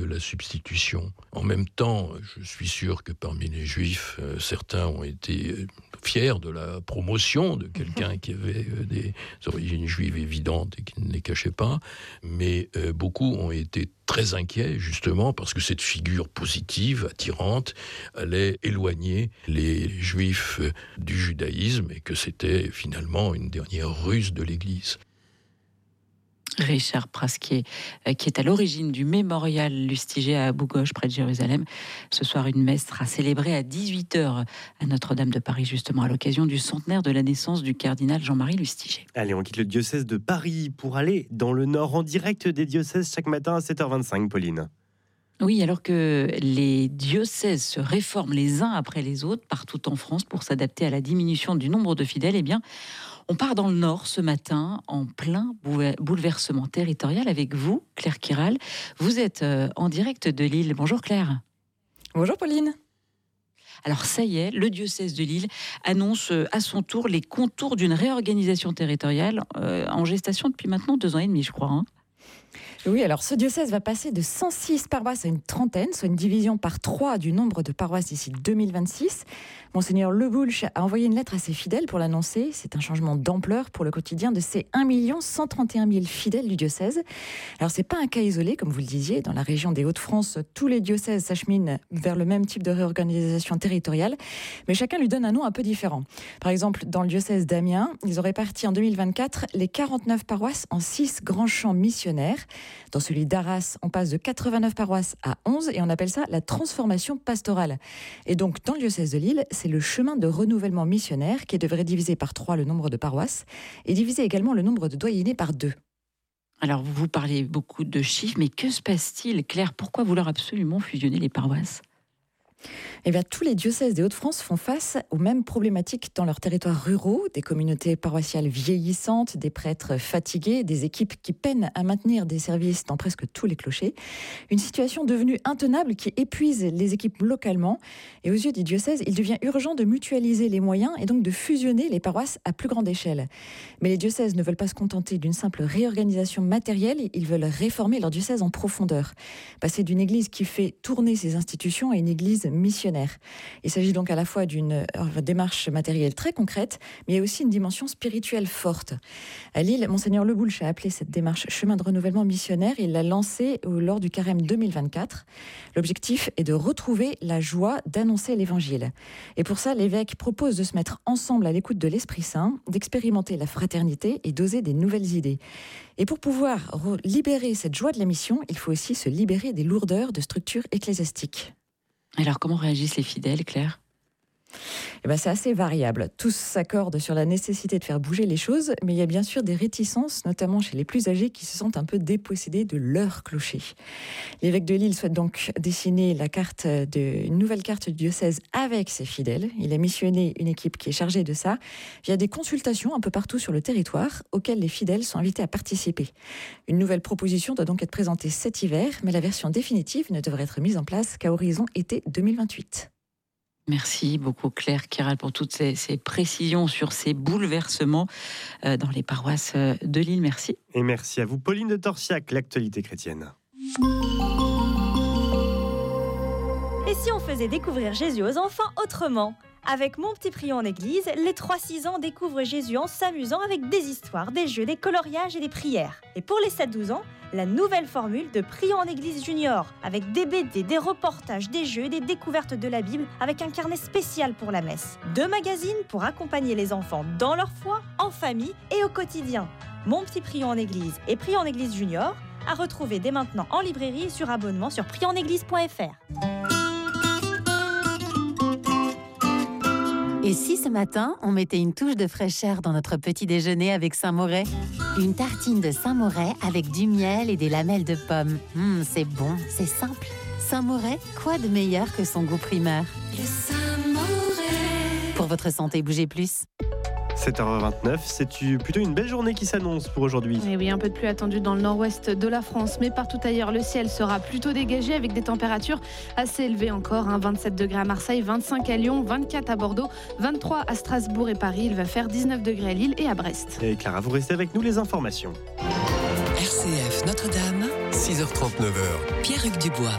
la substitution. En même temps, je suis sûr que parmi les Juifs, certains ont été fiers de la promotion de quelqu'un qui avait des origines juives évidentes et qui ne les cachait pas, mais beaucoup ont été très inquiets, justement, parce que cette figure positive, attirante, allait éloigner les Juifs du judaïsme et que c'était finalement une dernière ruse de l'Église. Richard Prasquier, qui est à l'origine du mémorial Lustiger à Bougoche, près de Jérusalem. Ce soir, une messe sera célébrée à 18h à Notre-Dame de Paris, justement, à l'occasion du centenaire de la naissance du cardinal Jean-Marie Lustiger. Allez, on quitte le diocèse de Paris pour aller dans le Nord, en direct des diocèses chaque matin à 7h25, Pauline. Oui, alors que les diocèses se réforment les uns après les autres partout en France pour s'adapter à la diminution du nombre de fidèles, eh bien, on part dans le Nord ce matin en plein bouleversement territorial avec vous, Claire Kiral. Vous êtes en direct de Lille. Bonjour Claire. Bonjour Pauline. Alors ça y est, le diocèse de Lille annonce à son tour les contours d'une réorganisation territoriale en gestation depuis maintenant 2 ans et demi, je crois. Oui, alors ce diocèse va passer de 106 paroisses à une trentaine, soit une division par 3 du nombre de paroisses d'ici 2026. Monseigneur Le Boulch a envoyé une lettre à ses fidèles pour l'annoncer. C'est un changement d'ampleur pour le quotidien de ces 1 131 000 fidèles du diocèse. Alors c'est pas un cas isolé, comme vous le disiez. Dans la région des Hauts-de-France, tous les diocèses s'acheminent vers le même type de réorganisation territoriale, mais chacun lui donne un nom un peu différent. Par exemple, dans le diocèse d'Amiens, ils ont réparti en 2024 les 49 paroisses en 6 grands champs missionnaires. Dans celui d'Arras, on passe de 89 paroisses à 11 et on appelle ça la transformation pastorale. Et donc, dans le diocèse de Lille, c'est le chemin de renouvellement missionnaire qui devrait diviser par 3 le nombre de paroisses et diviser également le nombre de doyennés par 2. Alors, vous parlez beaucoup de chiffres, mais que se passe-t-il, Claire ? Pourquoi vouloir absolument fusionner les paroisses ? Eh bien, tous les diocèses des Hauts-de-France font face aux mêmes problématiques dans leurs territoires ruraux, des communautés paroissiales vieillissantes, des prêtres fatigués, des équipes qui peinent à maintenir des services dans presque tous les clochers. Une situation devenue intenable qui épuise les équipes localement. Et aux yeux des diocèses, il devient urgent de mutualiser les moyens et donc de fusionner les paroisses à plus grande échelle. Mais les diocèses ne veulent pas se contenter d'une simple réorganisation matérielle, ils veulent réformer leur diocèse en profondeur. Passer d'une église qui fait tourner ses institutions à une église missionnaire. Il s'agit donc à la fois d'une démarche matérielle très concrète, mais il y a aussi une dimension spirituelle forte. À Lille, Monseigneur Le Boulch a appelé cette démarche chemin de renouvellement missionnaire. Il l'a lancée lors du carême 2024. L'objectif est de retrouver la joie d'annoncer l'évangile. Et pour ça, l'évêque propose de se mettre ensemble à l'écoute de l'Esprit Saint, d'expérimenter la fraternité et d'oser des nouvelles idées. Et pour pouvoir libérer cette joie de la mission, il faut aussi se libérer des lourdeurs de structures ecclésiastiques. Alors, comment réagissent les fidèles, Claire ? C'est assez variable. Tous s'accordent sur la nécessité de faire bouger les choses, mais il y a bien sûr des réticences, notamment chez les plus âgés qui se sentent un peu dépossédés de leur clocher. L'évêque de Lille souhaite donc dessiner une nouvelle carte du diocèse avec ses fidèles. Il a missionné une équipe qui est chargée de ça via des consultations un peu partout sur le territoire auxquelles les fidèles sont invités à participer. Une nouvelle proposition doit donc être présentée cet hiver, mais la version définitive ne devrait être mise en place qu'à horizon été 2028. Merci beaucoup Claire Kiral pour toutes ces précisions sur ces bouleversements dans les paroisses de Lille. Merci. Et merci à vous Pauline de Torsiac, l'actualité chrétienne. Et si on faisait découvrir Jésus aux enfants autrement ? Avec Mon Petit Prion en Église, les 3-6 ans découvrent Jésus en s'amusant avec des histoires, des jeux, des coloriages et des prières. Et pour les 7-12 ans, la nouvelle formule de Prions en Église Junior, avec des BD, des reportages, des jeux et des découvertes de la Bible, avec un carnet spécial pour la messe. 2 magazines pour accompagner les enfants dans leur foi, en famille et au quotidien. Mon Petit Prion en Église et Prions en Église Junior, à retrouver dès maintenant en librairie et sur abonnement sur prionseglise.fr. Et si ce matin, on mettait une touche de fraîcheur dans notre petit déjeuner avec Saint-Moret ? Une tartine de Saint-Moret avec du miel et des lamelles de pommes. C'est bon, c'est simple. Saint-Moret, quoi de meilleur que son goût primeur ? Le Saint-Moret. Pour votre santé, bougez plus. 7h29, c'est plutôt une belle journée qui s'annonce pour aujourd'hui. Et oui, un peu de pluie attendue dans le nord-ouest de la France, mais partout ailleurs, le ciel sera plutôt dégagé avec des températures assez élevées encore. 27 degrés à Marseille, 25 à Lyon, 24 à Bordeaux, 23 à Strasbourg et Paris. Il va faire 19 degrés à Lille et à Brest. Et Clara, vous restez avec nous, les informations. RCF Notre-Dame, 6h39. Pierre-Hugues Dubois.